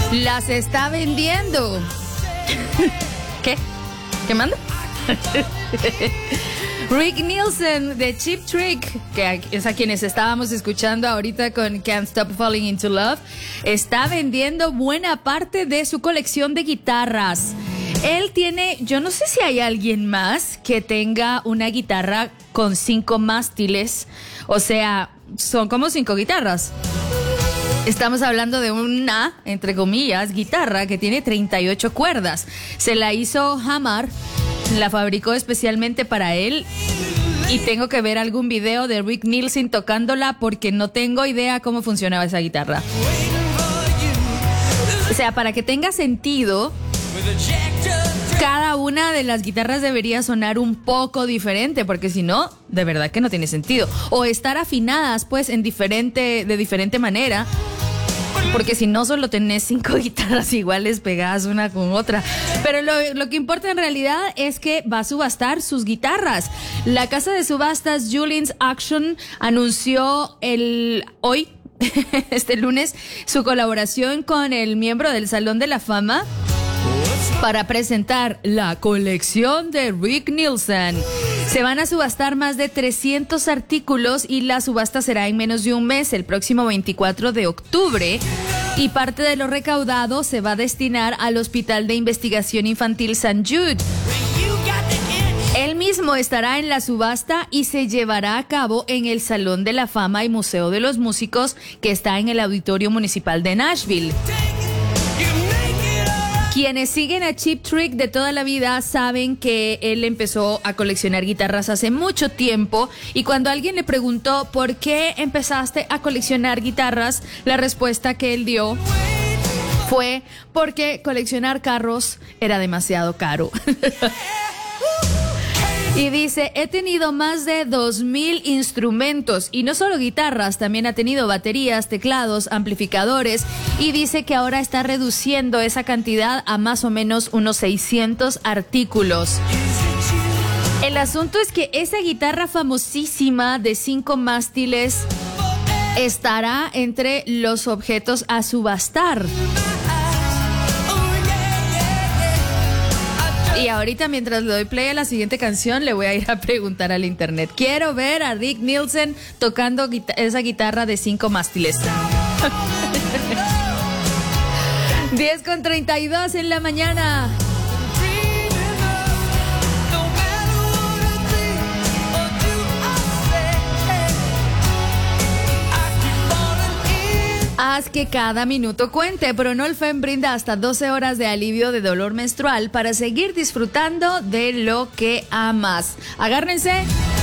Las está vendiendo. ¿Qué? ¿Qué manda? Rick Nielsen de Cheap Trick, que es a quienes estábamos escuchando ahorita con Can't Stop Falling Into Love, está vendiendo buena parte de su colección de guitarras. Él tiene, yo no sé si hay alguien más que tenga una guitarra con 5 mástiles, o sea, son como 5 guitarras. Estamos hablando de una, entre comillas, guitarra que tiene 38 cuerdas. Se la hizo Hamar, la fabricó especialmente para él. Y tengo que ver algún video de Rick Nielsen tocándola porque no tengo idea cómo funcionaba esa guitarra. O sea, para que tenga sentido, cada una de las guitarras debería sonar un poco diferente, porque si no, de verdad que no tiene sentido. O estar afinadas, pues, de diferente manera. Porque si no, solo tenés 5 guitarras iguales pegadas una con otra. Pero lo que importa en realidad es que va a subastar sus guitarras. La casa de subastas Julien's Auction anunció hoy, este lunes, su colaboración con el miembro del Salón de la Fama para presentar la colección de Rick Nielsen. Se van a subastar más de 300 artículos y la subasta será en menos de un mes, el próximo 24 de octubre. Y parte de lo recaudado se va a destinar al Hospital de Investigación Infantil St. Jude. Él mismo estará en la subasta y se llevará a cabo en el Salón de la Fama y Museo de los Músicos, que está en el Auditorio Municipal de Nashville. Quienes siguen a Cheap Trick de toda la vida saben que él empezó a coleccionar guitarras hace mucho tiempo, y cuando alguien le preguntó ¿por qué empezaste a coleccionar guitarras?, la respuesta que él dio fue porque coleccionar carros era demasiado caro. Y dice, he tenido más de 2,000 instrumentos, y no solo guitarras, también ha tenido baterías, teclados, amplificadores, y dice que ahora está reduciendo esa cantidad a más o menos unos 600 artículos. El asunto es que esa guitarra famosísima de 5 mástiles estará entre los objetos a subastar. Y ahorita, mientras le doy play a la siguiente canción, le voy a ir a preguntar al internet. Quiero ver a Rick Nielsen tocando esa guitarra de 5 mástiles. 10:32 en la mañana. Haz que cada minuto cuente. Pronolfen brinda hasta 12 horas de alivio de dolor menstrual para seguir disfrutando de lo que amas. Agárrense.